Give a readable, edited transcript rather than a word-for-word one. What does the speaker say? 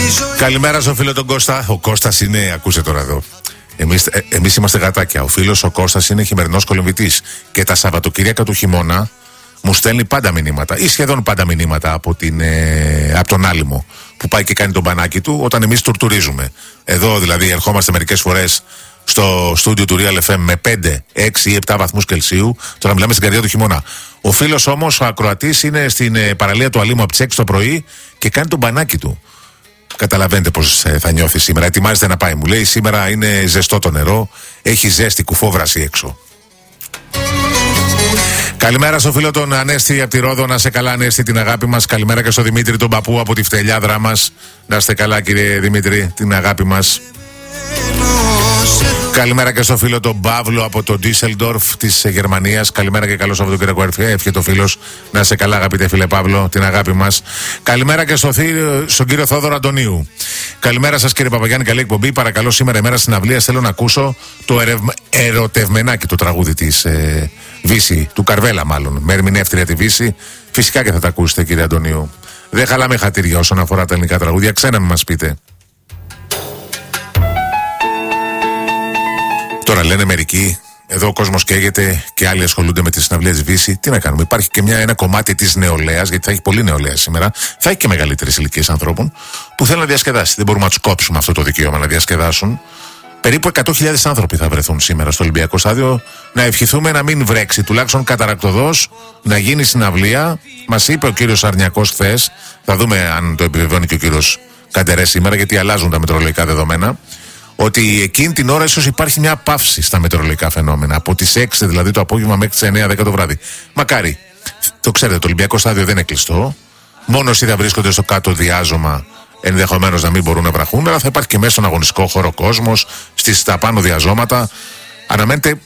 Καλημέρα στο φίλο τον Κώστα. Ο Κώστας είναι, ακούσε τώρα εδώ. Εμείς είμαστε γατάκια. Ο φίλος ο Κώστας είναι χειμερινός κολυμβητής. Και τα Σαββατοκύριακα του χειμώνα μου στέλνει πάντα μηνύματα, ή σχεδόν πάντα μηνύματα από τον Άλυμο, που πάει και κάνει τον μπανάκι του όταν εμείς τουρτουρίζουμε. Εδώ δηλαδή ερχόμαστε μερικές φορές στο στούντιο του Real FM με 5, 6 ή 7 βαθμούς Κελσίου. Τώρα μιλάμε στην καρδιά του χειμώνα. Ο φίλος όμως, ο ακροατής, είναι στην παραλία του Αλήμου από τις 6 το πρωί και κάνει τον μπανάκι του. Καταλαβαίνετε πως θα νιώθει σήμερα. Ετοιμάζεται να πάει. Μου λέει σήμερα είναι ζεστό το νερό, έχει ζέστη, κουφόβραση έξω. Καλημέρα στο φίλο τον Ανέστη από τη Ρόδο. Να είστε καλά, Ανέστη, την αγάπη μας. Καλημέρα και στο Δημήτρη τον παππού από τη Φτελιάδρα μας. Να είστε καλά, κύριε Δημήτρη, την αγάπη μας. Καλημέρα και στο φίλο τον Παύλο από το Ντίσελντορφ της Γερμανίας. Καλημέρα και καλό Σαββατοκύριακο, εύχεται ο φίλος. Να είσαι καλά, αγαπητέ φίλε Παύλο, την αγάπη μας. Καλημέρα και στον κύριο Θόδωρο Αντωνίου. Καλημέρα σας, κύριε Παπαγιάννη, καλή εκπομπή. Παρακαλώ, σήμερα ημέρα συναυλίας θέλω να ακούσω το ερωτευμενάκι, το τραγούδι της Βύση, του Καρβέλα μάλλον. Με ερμηνεύτρια τη Βύση. Φυσικά και θα τα ακούσετε, κύριε Αντωνίου. Δεν χαλάμε χατήρια όσον αφορά τα ελληνικά τραγούδια. Ξένα μην μας πείτε. Τώρα λένε μερικοί, εδώ ο κόσμος καίγεται και άλλοι ασχολούνται με τη συναυλία της Βύση. Τι να κάνουμε, υπάρχει και ένα κομμάτι της νεολαίας, γιατί θα έχει πολύ νεολαία σήμερα, θα έχει και μεγαλύτερες ηλικίες ανθρώπων που θέλουν να διασκεδάσει. Δεν μπορούμε να τους κόψουμε αυτό το δικαίωμα να διασκεδάσουν. Περίπου 100.000 άνθρωποι θα βρεθούν σήμερα στο Ολυμπιακό Στάδιο. Να ευχηθούμε να μην βρέξει, τουλάχιστον καταρακτωδώς, να γίνει συναυλία. Μας είπε ο κύριος Αρνιακός χθες, θα δούμε αν το επιβεβαιώνει και ο κύριος Καντερέ σήμερα, γιατί αλλάζουν τα μετεωρολογικά δεδομένα, ότι εκείνη την ώρα ίσως υπάρχει μια παύση στα μετεωρολογικά φαινόμενα. Από τις 6 δηλαδή το απόγευμα μέχρι τις 9-10 το βράδυ. Μακάρι. Το ξέρετε, το Ολυμπιακό Στάδιο δεν είναι κλειστό. Μόνο όσοι θα βρίσκονται στο κάτω διάζωμα ενδεχομένως να μην μπορούν να βραχούν, αλλά θα υπάρχει και μέσα στον αγωνιστικό χώρο κόσμος, στα πάνω διαζώματα. Αναμένεται